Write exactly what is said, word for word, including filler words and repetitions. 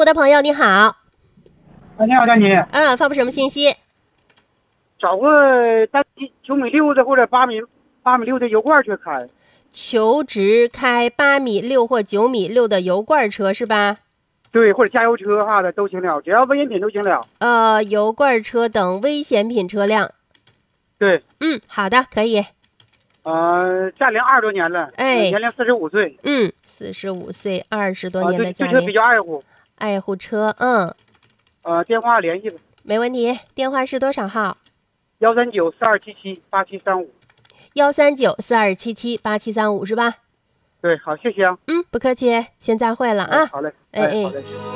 五的朋友，你好。 啊，你好，佳妮。 嗯，发布什么信息？ 找个单九米六的或者八米八米六的油罐车开。 求职开八米六或九米六的油罐车是吧？ 对，或者加油车啥的都行了，只要危险品都行了。 呃，油罐车等危险品车辆。 对。 嗯，好的，可以。 呃，驾龄二十多年了， 哎， 年龄四十五岁。 嗯，四十五岁，二十多年的驾龄、 啊、对, 对车比较爱护。 爱护车，嗯。 呃，电话联系吧。 没问题，电话是多少号？ 幺三九四二七七八七三五。 幺三九四二七七八七三五是吧？ 对，好，谢谢啊。 嗯，不客气，先再会了啊。 好嘞， 哎哎。 好嘞。